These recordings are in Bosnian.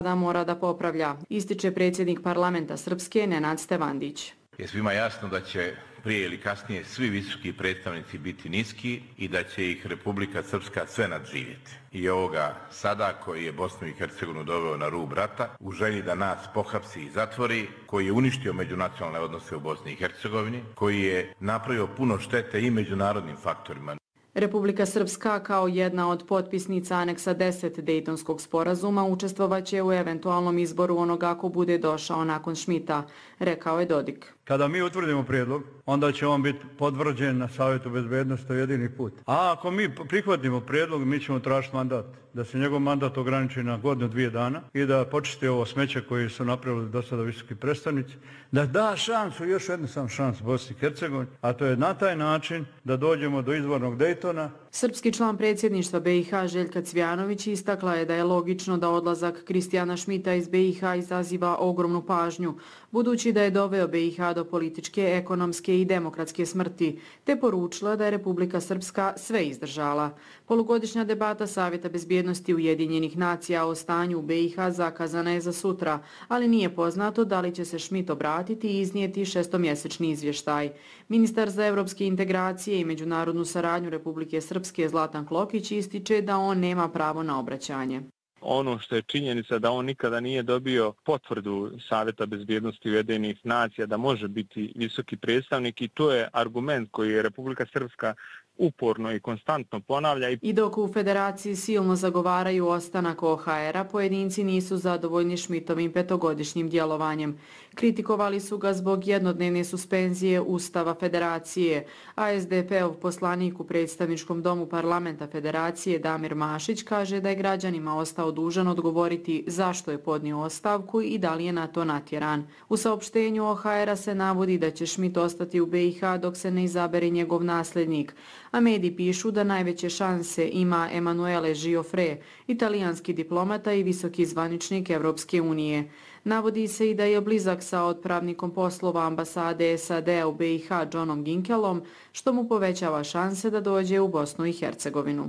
da mora da popravlja, ističe predsjednik parlamenta Srpske Nenad Stevandić. Je svima jasno da će prije ili kasnije svi visoki predstavnici biti niski i da će ih Republika Srpska sve nadživjeti. I ovoga sada koji je Bosnu i Hercegovinu doveo na rub rata, u želji da nas pohapsi i zatvori, koji je uništio međunacionalne odnose u Bosni i Hercegovini, koji je napravio puno štete i međunarodnim faktorima. Republika Srpska kao jedna od potpisnica aneksa 10 Dejtonskog sporazuma učestvovaće u eventualnom izboru onoga ko bude došao nakon Šmita, rekao je Dodik. Kada mi utvrdimo prijedlog, onda će on biti potvrđen na Savjetu bezbednosti, to je jedini put. A ako mi prihvatimo prijedlog, mi ćemo tražiti mandat, da se njegov mandat ograniči na godinu, 2 dana i da počisti ovo smeće koje su napravili do sada visoki predstavnici, da da šansu, još jednu sam šansu Bosni i Hercegovini, a to je na taj način da dođemo do izvornog Dejtona. Srpski član predsjedništva BiH Željka Cvjanović istakla je da je logično da odlazak Kristijana Šmita iz BiH izaziva ogromnu pažnju, budući da je doveo BiH do političke, ekonomske i demokratske smrti, te poručila da je Republika Srpska sve izdržala. Polugodišnja debata Savjeta bezbjednosti Ujedinjenih nacija o stanju u BiH zakazana je za sutra, ali nije poznato da li će se Šmit obratiti i iznijeti šestomjesečni izvještaj. Ministar za evropske integracije i međunarodnu saradnju Republike Srpske Zlatan Klokić ističe da on nema pravo na obraćanje. Ono što je činjenica da on nikada nije dobio potvrdu Savjeta bezbjednosti Ujedinjenih nacija da može biti visoki predstavnik i to je argument koji je Republika Srpska uporno i konstantno ponavlja. I dok u Federaciji silno zagovaraju ostanak OHR-a, pojedinci nisu zadovoljni Šmitovim petogodišnjim djelovanjem. Kritikovali su ga zbog jednodnevne suspenzije Ustava Federacije, a SDP-ov poslanik u predstavničkom domu parlamenta Federacije Damir Mašić kaže da je građanima ostao dužan odgovoriti zašto je podnio ostavku i da li je na to natjeran. U saopštenju OHR-a se navodi da će Šmit ostati u BiH dok se ne izabere njegov nasljednik, a mediji pišu da najveće šanse ima Emanuele Giofre, italijanski diplomata i visoki zvaničnik Evropske unije. Navodi se i da je blizak sa otpravnikom poslova ambasade SAD-a u BiH Johnom Ginkelom, što mu povećava šanse da dođe u Bosnu i Hercegovinu.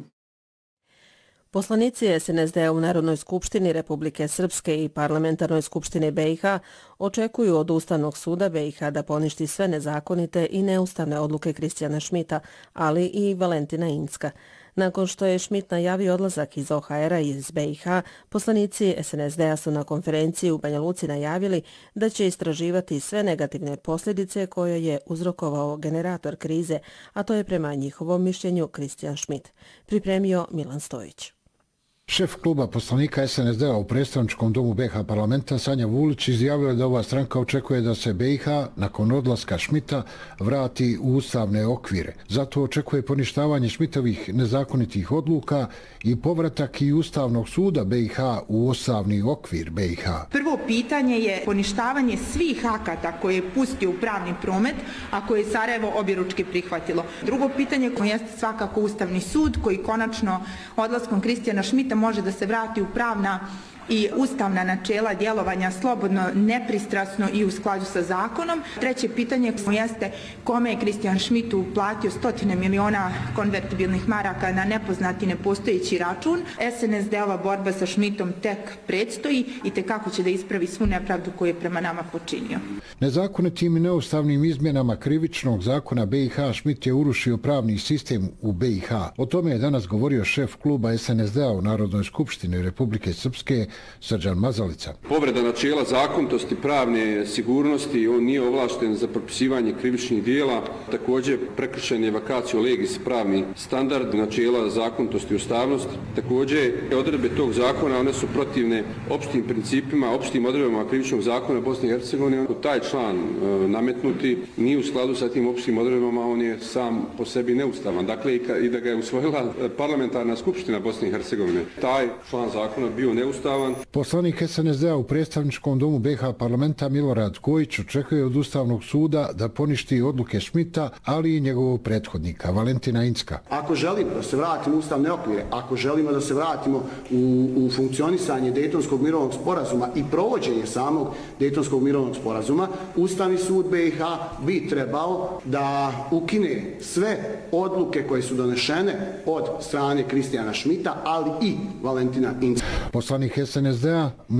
Poslanici SNSD-a u Narodnoj skupštini Republike Srpske i Parlamentarnoj skupštini BiH očekuju od Ustavnog suda BiH da poništi sve nezakonite i neustavne odluke Kristijana Šmita, ali i Valentina Incka. Nakon što je Šmit najavio odlazak iz OHR-a i iz BiH, poslanici SNSD-a su na konferenciji u Banja Luci najavili da će istraživati sve negativne posljedice koje je uzrokovao generator krize, a to je prema njihovom mišljenju Kristijan Šmit. Pripremio Milan Stojić. Šef kluba poslanika SNSD-a u predstavničkom domu BiH parlamenta Sanja Vulić izjavila je da ova stranka očekuje da se BiH nakon odlaska Šmita vrati u ustavne okvire. Zato očekuje poništavanje Šmitovih nezakonitih odluka i povratak i Ustavnog suda BiH u ustavni okvir BiH. Prvo pitanje je poništavanje svih akata koje je pustio u pravni promet, a koje je Sarajevo objeručki prihvatilo. Drugo pitanje koje jeste svakako Ustavni sud koji konačno odlaskom Kristijana Šmita može da se vrati u pravna i ustavna načela djelovanja slobodno, nepristrasno i u skladu sa zakonom. Treće pitanje jeste kome je Kristijan Šmit uplatio 100 miliona konvertibilnih maraka na nepoznati nepostojeći račun. SNSD-ova borba sa Šmitom tek predstoji i tekako će da ispravi svu nepravdu koju je prema nama počinio. Nezakonitim i neustavnim izmjenama krivičnog zakona BiH Šmit je urušio pravni sistem u BiH. O tome je danas govorio šef kluba SNSD-a u Narodnoj skupštini Republike Srpske Srđan Mazalica. Povreda načela zakonitosti, pravne sigurnosti, on nije ovlašten za propisivanje krivičnih dijela. Također prekršen je vacatio legis pravni standard načela zakonitosti i ustavnosti. Također odredbe tog zakona one su protivne opštim principima, opštim odredbama krivičnog zakona Bosne i Hercegovine. Taj član nametnuti nije u skladu sa tim opštim odredbama, on je sam po sebi neustavan. Dakle, i da ga je usvojila parlamentarna skupština Bosne i Hercegovine. Taj član zakona bio neustavan. Poslanik SNSD-a u predstavničkom domu BiH parlamenta Milorad Kojić očekuje od Ustavnog suda da poništi odluke Šmita, ali i njegovog prethodnika Valentina Incka. Ako želimo da se vratimo u ustavne okvire, ako želimo da se vratimo u funkcionisanje Dejtonskog mirovnog sporazuma i provođenje samog Dejtonskog mirovnog sporazuma, Ustavni sud BiH bi trebao da ukine sve odluke koje su donešene od strane Kristijana Šmita, ali i Valentina Incka. Poslanik SNSD-a